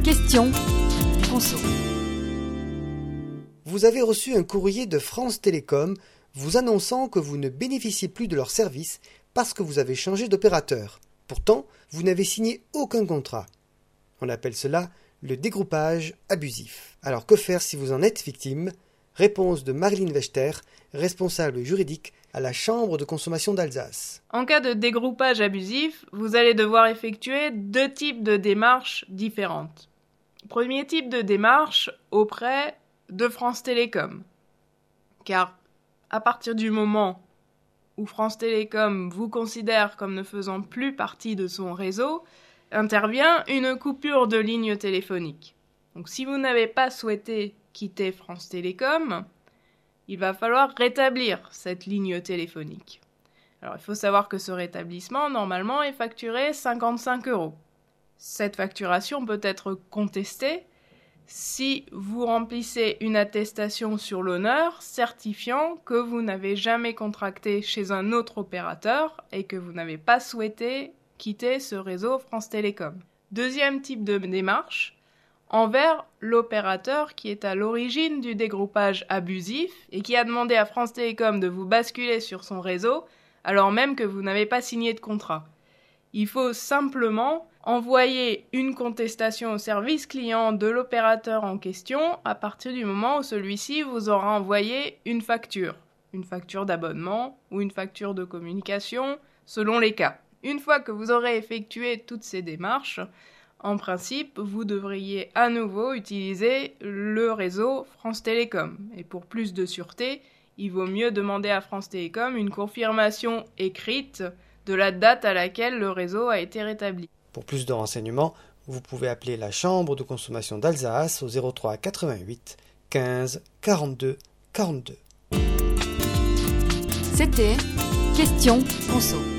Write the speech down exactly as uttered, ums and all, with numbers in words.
Question Conso. Vous avez reçu un courrier de France Télécom vous annonçant que vous ne bénéficiez plus de leurs services parce que vous avez changé d'opérateur. Pourtant, vous n'avez signé aucun contrat. On appelle cela le dégroupage abusif. Alors que faire si vous en êtes victime ? Réponse de Marilyn Wechter, responsable juridique à la Chambre de consommation d'Alsace. En cas de dégroupage abusif, vous allez devoir effectuer deux types de démarches différentes. Premier type de démarche auprès de France Télécom. Car à partir du moment où France Télécom vous considère comme ne faisant plus partie de son réseau, intervient une coupure de ligne téléphonique. Donc si vous n'avez pas souhaité quitter France Télécom, il va falloir rétablir cette ligne téléphonique. Alors il faut savoir que ce rétablissement, normalement, est facturé cinquante-cinq euros. Cette facturation peut être contestée si vous remplissez une attestation sur l'honneur certifiant que vous n'avez jamais contracté chez un autre opérateur et que vous n'avez pas souhaité quitter ce réseau France Télécom. Deuxième type de démarche, envers l'opérateur qui est à l'origine du dégroupage abusif et qui a demandé à France Télécom de vous basculer sur son réseau alors même que vous n'avez pas signé de contrat. Il faut simplement envoyer une contestation au service client de l'opérateur en question à partir du moment où celui-ci vous aura envoyé une facture, une facture d'abonnement ou une facture de communication, selon les cas. Une fois que vous aurez effectué toutes ces démarches, en principe, vous devriez à nouveau utiliser le réseau France Télécom. Et pour plus de sûreté, il vaut mieux demander à France Télécom une confirmation écrite de la date à laquelle le réseau a été rétabli. Pour plus de renseignements, vous pouvez appeler la Chambre de consommation d'Alsace au zéro trois quatre-vingt-huit quinze quarante-deux quarante-deux. C'était Question Conso.